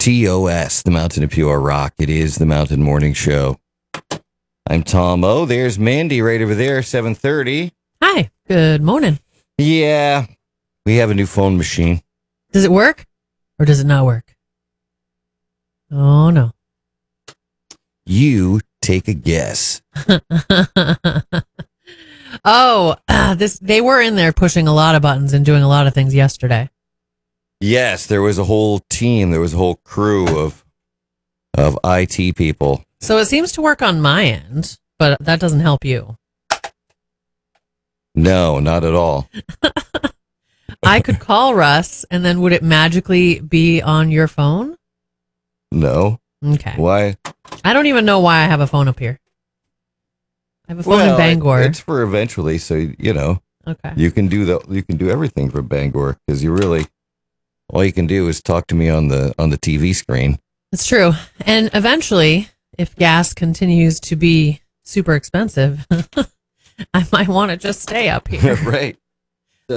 TOS, the Mountain of Pure Rock. It is the Mountain Morning Show. I'm Tom O. There's Mandy right over there, 7:30. Hi, good morning. Yeah, we have a new phone machine. Does it work or does it not work? Oh, no. You take a guess. They were in there pushing a lot of buttons and doing a lot of things yesterday. Yes, there was a whole team. There was a whole crew of IT people. So it seems to work on my end, but that doesn't help you. No, not at all. I could call Russ, and then would it magically be on your phone? No. Okay. Why? I don't even know why I have a phone up here. I have a phone in Bangor. It's for eventually, so Okay. you can do everything from Bangor because all you can do is talk to me on the TV screen. It's true. And eventually, if gas continues to be super expensive, I might want to just stay up here. Right.